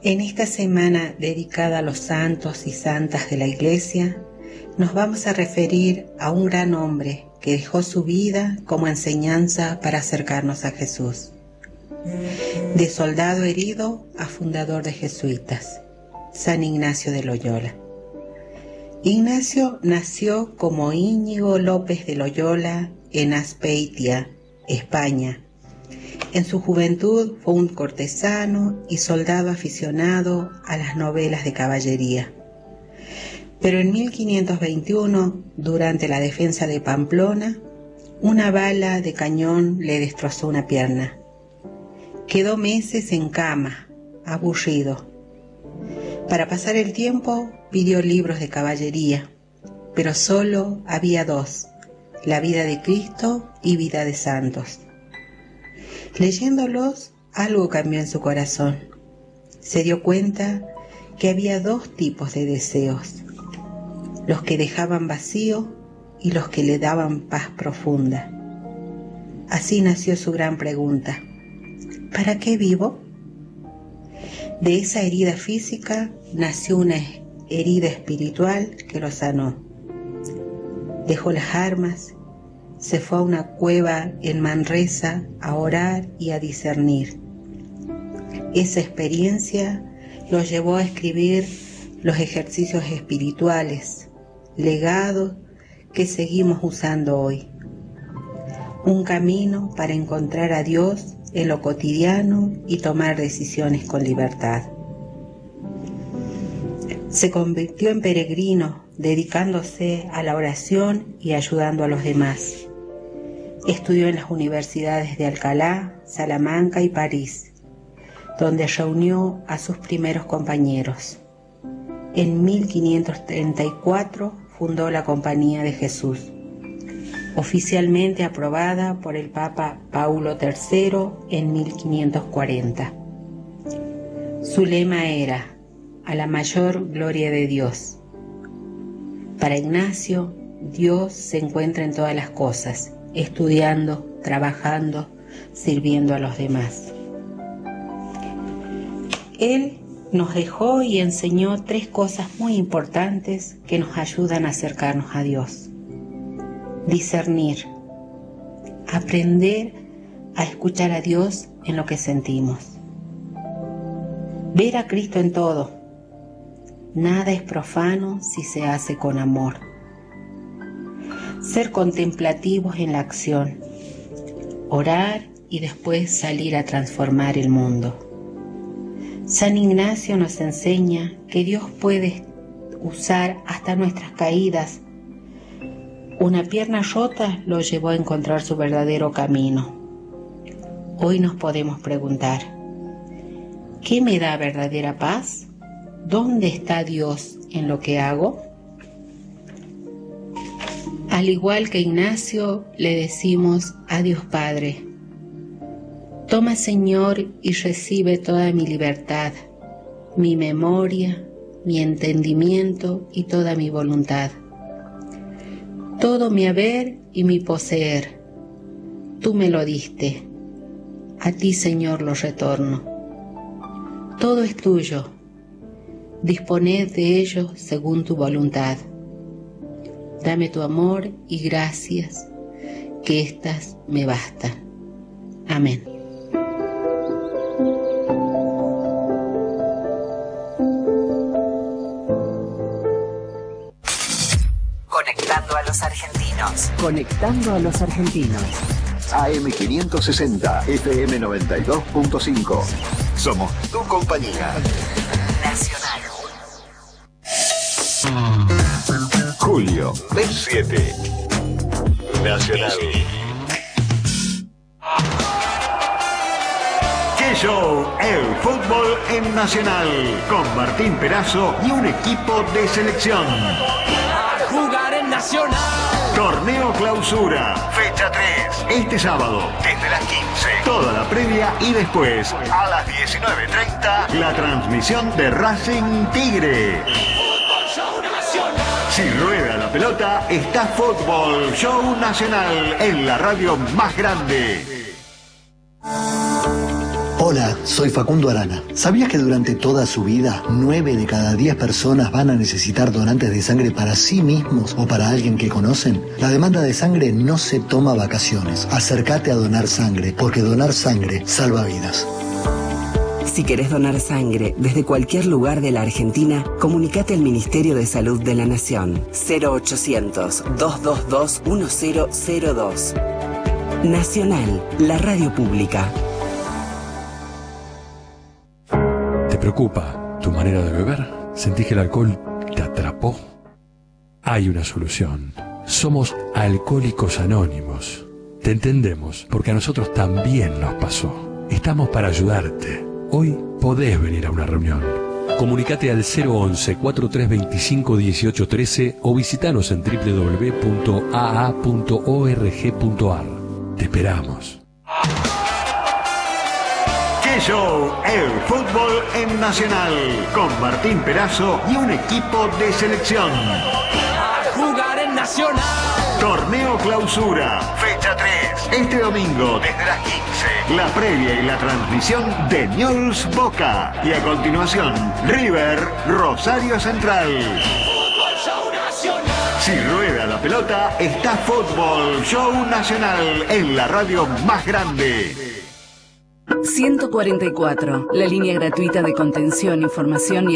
En esta semana dedicada a los santos y santas de la Iglesia, nos vamos a referir a un gran hombre que dejó su vida como enseñanza para acercarnos a Jesús. De soldado herido a fundador de jesuitas, San Ignacio de Loyola. Ignacio nació como Íñigo López de Loyola en Azpeitia, España. En su juventud fue un cortesano y soldado aficionado a las novelas de caballería. Pero en 1521, durante la defensa de Pamplona, una bala de cañón le destrozó una pierna. Quedó meses en cama, aburrido. Para pasar el tiempo pidió libros de caballería, pero solo había dos: la vida de Cristo y vida de santos. Leyéndolos, algo cambió en su corazón. Se dio cuenta que había dos tipos de deseos: los que dejaban vacío y los que le daban paz profunda. Así nació su gran pregunta: ¿para qué vivo? De esa herida física nació una herida espiritual que lo sanó. Dejó las armas, se fue a una cueva en Manresa a orar y a discernir. Esa experiencia lo llevó a escribir los ejercicios espirituales, legado que seguimos usando hoy. Un camino para encontrar a Dios en lo cotidiano y tomar decisiones con libertad. Se convirtió en peregrino, dedicándose a la oración y ayudando a los demás. Estudió en las universidades de Alcalá, Salamanca y París, donde reunió a sus primeros compañeros. En 1534 fundó la Compañía de Jesús, oficialmente aprobada por el Papa Paulo III en 1540. Su lema era: a la mayor gloria de Dios. Para Ignacio, Dios se encuentra en todas las cosas, estudiando, trabajando, sirviendo a los demás. Él nos dejó y enseñó tres cosas muy importantes que nos ayudan a acercarnos a Dios. Discernir, aprender a escuchar a Dios en lo que sentimos. Ver a Cristo en todo. Nada es profano si se hace con amor. Ser contemplativos en la acción, orar y después salir a transformar el mundo. San Ignacio nos enseña que Dios puede usar hasta nuestras caídas. Una pierna rota lo llevó a encontrar su verdadero camino. Hoy nos podemos preguntar: ¿qué me da verdadera paz? ¿Dónde está Dios en lo que hago? Al igual que Ignacio, le decimos a Dios Padre: toma, Señor, y recibe toda mi libertad, mi memoria, mi entendimiento y toda mi voluntad. Todo mi haber y mi poseer, tú me lo diste, a ti, Señor, lo retorno. Todo es tuyo, disponed de ello según tu voluntad. Dame tu amor y gracias, que éstas me bastan. Amén. Conectando a los argentinos. Conectando a los argentinos. AM560, FM 92.5. Somos tu compañía. Nacional. Julio, B7. Nacional. ¡Qué show! El fútbol en Nacional. Con Martín Perazo y un equipo de selección. Jugar en Nacional. Torneo Clausura, fecha 3, este sábado, desde las 15. Toda la previa y después, a las 19:30, la transmisión de Racing Tigre. Si rueda la pelota, está Fútbol Show Nacional en la radio más grande. Hola, soy Facundo Arana. ¿Sabías que durante toda su vida, 9 de cada 10 personas van a necesitar donantes de sangre para sí mismos o para alguien que conocen? La demanda de sangre no se toma vacaciones. Acércate a donar sangre, porque donar sangre salva vidas. Si querés donar sangre desde cualquier lugar de la Argentina, comunicate al Ministerio de Salud de la Nación. 0800-222-1002. Nacional, la radio pública. ¿Te preocupa tu manera de beber? ¿Sentís que el alcohol te atrapó? Hay una solución. Somos Alcohólicos Anónimos. Te entendemos, porque a nosotros también nos pasó. Estamos para ayudarte. Hoy podés venir a una reunión. Comunicate al 011-4325-1813 o visitanos en www.aa.org.ar. Te esperamos. ¡Qué show! El fútbol en Nacional, con Martín Perazo y un equipo de selección. A jugar en Nacional. Torneo Clausura, fecha 3. Este domingo, desde las 15. La previa y la transmisión de Newell's Boca. Y a continuación, River Rosario Central. Fútbol Show Nacional. Si rueda la pelota, está Fútbol Show Nacional en la radio más grande. 144, la línea gratuita de contención, información y